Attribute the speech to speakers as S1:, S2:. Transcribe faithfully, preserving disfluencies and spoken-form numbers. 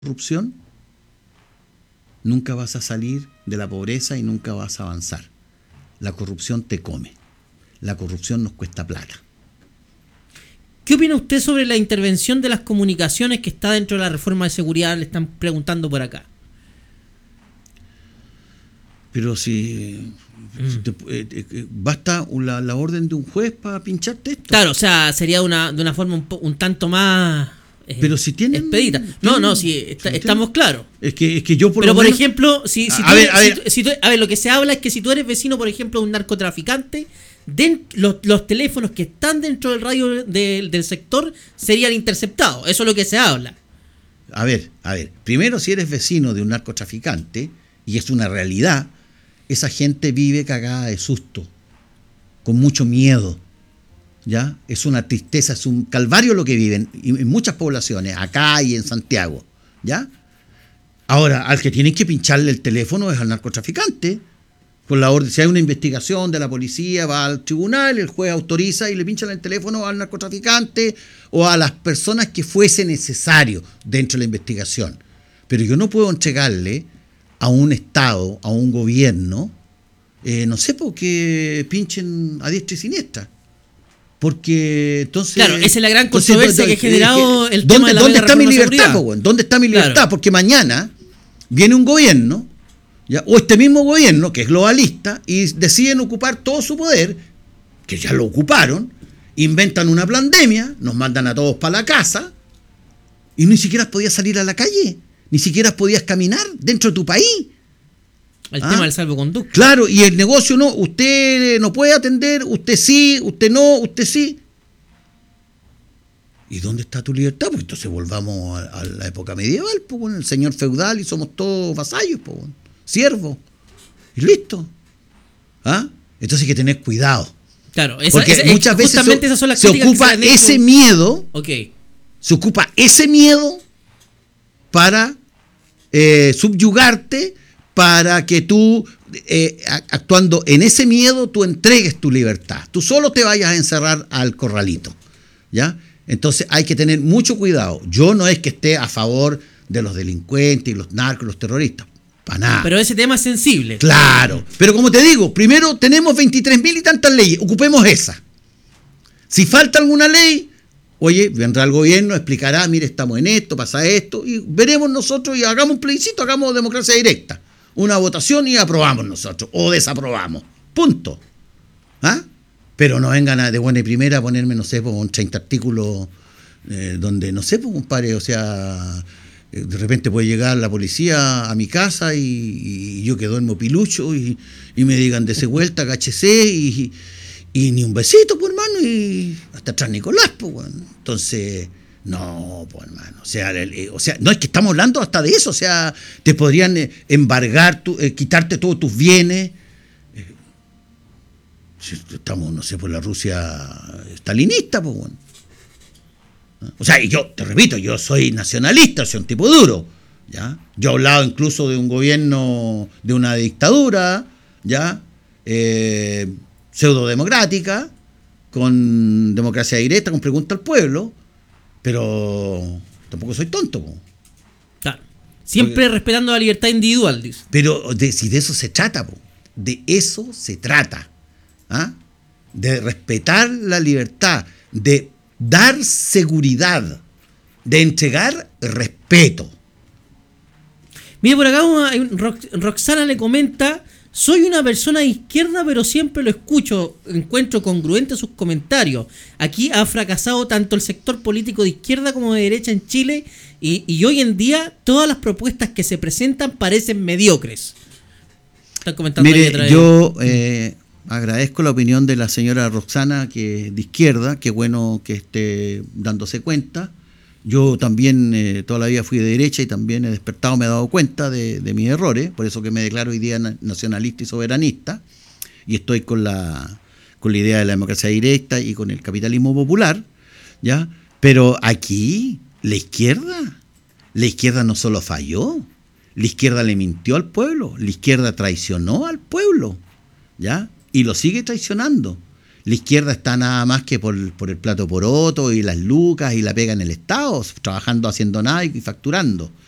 S1: corrupción, nunca vas a salir de la pobreza y nunca vas a avanzar. La corrupción te come. La corrupción nos cuesta plata.
S2: ¿Qué opina usted sobre la intervención de las comunicaciones que está dentro de la reforma de seguridad? Le están preguntando por acá.
S1: Pero si, mm. si te, eh, eh, basta la, la orden de un juez para pincharte esto.
S2: Claro, o sea, sería una, de una forma un, un tanto más eh,
S1: pero si tienen,
S2: expedita. No,
S1: tienen,
S2: no, si está,
S1: si
S2: estamos claros.
S1: Es que, es que yo por
S2: Pero
S1: lo
S2: por
S1: menos,
S2: ejemplo, si, si,
S1: a,
S2: tú,
S1: ver, a,
S2: si,
S1: ver.
S2: Tú, si tú, a ver, lo que se habla es que si tú eres vecino, por ejemplo, de un narcotraficante, den, los, los teléfonos que están dentro del radio de, del sector serían interceptados. Eso es lo que se habla.
S1: A ver, a ver. Primero, si eres vecino de un narcotraficante, y es una realidad, esa gente vive cagada de susto, con mucho miedo, ¿ya? Es una tristeza, es un calvario lo que viven en muchas poblaciones, acá y en Santiago, ¿ya? Ahora, al que tienen que pincharle el teléfono es al narcotraficante. Con la orden, si hay una investigación de la policía, va al tribunal, el juez autoriza y le pinchan el teléfono al narcotraficante o a las personas que fuese necesario dentro de la investigación. Pero yo no puedo entregarle a un Estado, a un gobierno, eh, no sé, porque pinchen a diestra y siniestra. Porque entonces...
S2: Claro, esa es la gran controversia que ha generado el
S1: ¿dónde,
S2: tema de la
S1: ¿Dónde está mi
S2: seguridad?
S1: libertad, po, ¿Dónde está mi libertad?
S2: Claro.
S1: Porque mañana viene un gobierno, ¿ya? O este mismo gobierno, que es globalista, y deciden ocupar todo su poder, que ya lo ocuparon, inventan una pandemia, nos mandan a todos para la casa, y ni siquiera podías salir a la calle. Ni siquiera podías caminar dentro de tu país.
S2: El
S1: ¿Ah?
S2: tema del salvoconducto.
S1: Claro, y el negocio no, usted no puede atender, usted sí, usted no, usted sí. ¿Y dónde está tu libertad? Pues entonces volvamos a, a la época medieval, pues, bueno, el señor feudal y somos todos vasallos, pues, bueno, siervos. Y listo. ¿Ah? Entonces hay que tener cuidado.
S2: Claro, esa,
S1: porque
S2: esa,
S1: muchas veces
S2: justamente
S1: so,
S2: esas son las
S1: se ocupa
S2: que se
S1: ese miedo,
S2: okay.
S1: se ocupa ese miedo para eh, subyugarte, para que tú, eh, actuando en ese miedo, tú entregues tu libertad. Tú solo te vayas a encerrar al corralito, ¿ya? Entonces hay que tener mucho cuidado. Yo no es que esté a favor de los delincuentes y los narcos, los terroristas, para nada.
S2: Pero ese tema es sensible.
S1: Claro, pero como te digo, primero tenemos veintitrés mil y tantas leyes, ocupemos esa. Si falta alguna ley, oye, vendrá el gobierno, explicará, mire, estamos en esto, pasa esto, y veremos nosotros y hagamos un plebiscito, hagamos democracia directa. Una votación y aprobamos nosotros, o desaprobamos. Punto. ¿Ah? Pero no vengan a, de buena y primera a ponerme, no sé, un treinta artículos eh, donde, no sé, pues, compadre, o sea, de repente puede llegar la policía a mi casa y, y yo que duermo pilucho y, y me digan, dese vuelta, agáchese y... Y ni un besito, pues, hermano, y hasta atrás Nicolás, pues, bueno. Entonces, no, pues, hermano, o sea, el, o sea, no es que estamos hablando hasta de eso, o sea, te podrían eh, embargar, tu, eh, quitarte todos tus bienes. Eh, si estamos, no sé, por la Rusia stalinista, pues, bueno. O sea, y yo, te repito, yo soy nacionalista, soy un tipo duro, ¿ya? Yo he hablado incluso de un gobierno, de una dictadura, ¿ya? Eh... pseudo-democrática, con democracia directa, con pregunta al pueblo, pero tampoco soy tonto. Po.
S2: Claro. Siempre Porque, respetando la libertad individual, dice.
S1: Pero de, si de eso se trata, po. De eso se trata. ¿Ah? De respetar la libertad, de dar seguridad, de entregar respeto.
S2: Mire, por acá una, Roxana le comenta: soy una persona de izquierda, pero siempre lo escucho, encuentro congruente sus comentarios. Aquí ha fracasado tanto el sector político de izquierda como de derecha en Chile, y, y hoy en día todas las propuestas que se presentan parecen mediocres. Están comentando.
S1: Mire, yo eh, agradezco la opinión de la señora Roxana, que de izquierda, qué bueno que esté dándose cuenta. Yo también eh, toda la vida fui de derecha y también he despertado, me he dado cuenta de, de mis errores, por eso que me declaro hoy día nacionalista y soberanista, y estoy con la, con la idea de la democracia directa y con el capitalismo popular, ¿ya? Pero aquí, la izquierda, la izquierda no solo falló, la izquierda le mintió al pueblo, la izquierda traicionó al pueblo, ¿ya? Y lo sigue traicionando. La izquierda está nada más que por, por el plato poroto y las lucas y la pega en el Estado, trabajando, haciendo nada y facturando.